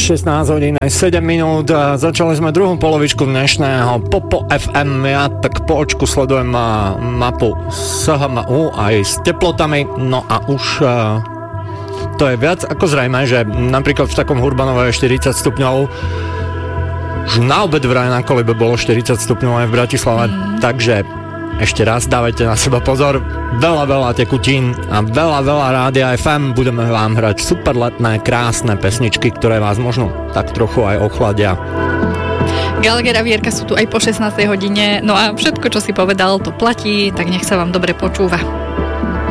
16 hodín aj 7 minút. Začali sme druhú polovičku dnešného Popo FM. Ja tak po očku sledujem mapu SHMU aj s teplotami. No a už to je viac ako zrejme, že napríklad v takom Hurbanove je 40 stupňov. Už na obed vraj na Kolibe bolo 40 stupňov aj v Bratislave. Takže ešte raz dávajte na seba pozor. Veľa tekutín a veľa Rádia FM. Budeme vám hrať super letné, krásne pesničky, ktoré vás možno tak trochu aj ochladia. Gallagher a Vierka sú tu aj po 16. hodine. No a všetko, čo si povedal, to platí, tak nech sa vám dobre počúva.